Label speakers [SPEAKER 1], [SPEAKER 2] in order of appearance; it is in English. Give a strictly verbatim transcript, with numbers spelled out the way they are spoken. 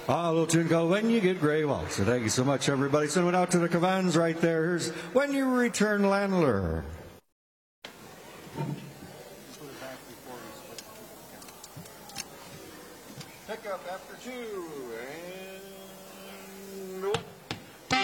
[SPEAKER 1] Ah, a little tune called When You Get Gray Waltz. So thank you so much, everybody. Send it out to the Cavans right there. Here's When You Return Landler.
[SPEAKER 2] Pick up after two, and